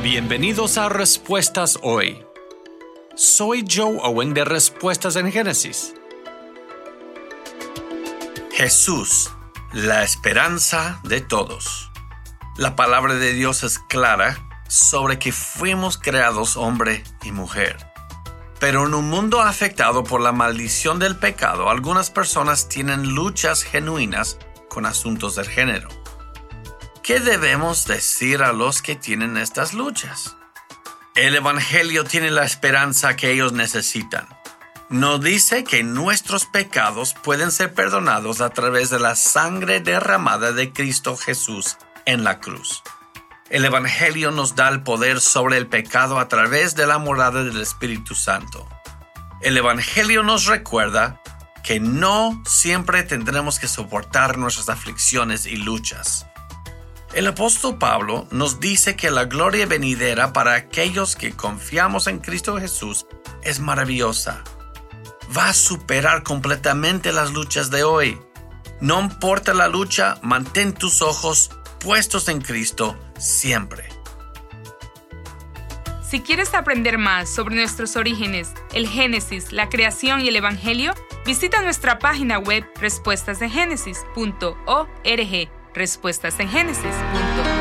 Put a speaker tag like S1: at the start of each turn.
S1: Bienvenidos a Respuestas Hoy. Soy Joe Owen de Respuestas en Génesis. Jesús, la esperanza de todos. La palabra de Dios es clara sobre que fuimos creados hombre y mujer. Pero en un mundo afectado por la maldición del pecado, algunas personas tienen luchas genuinas con asuntos del género. ¿Qué debemos decir a los que tienen estas luchas? El Evangelio tiene la esperanza que ellos necesitan. Nos dice que nuestros pecados pueden ser perdonados a través de la sangre derramada de Cristo Jesús en la cruz. El Evangelio nos da el poder sobre el pecado a través de la morada del Espíritu Santo. El Evangelio nos recuerda que no siempre tendremos que soportar nuestras aflicciones y luchas. El apóstol Pablo nos dice que la gloria venidera para aquellos que confiamos en Cristo Jesús es maravillosa. Va a superar completamente las luchas de hoy. No importa la lucha, mantén tus ojos puestos en Cristo siempre.
S2: Si quieres aprender más sobre nuestros orígenes, el Génesis, la creación y el Evangelio, visita nuestra página web respuestasengenesis.org. respuestasengenesis.org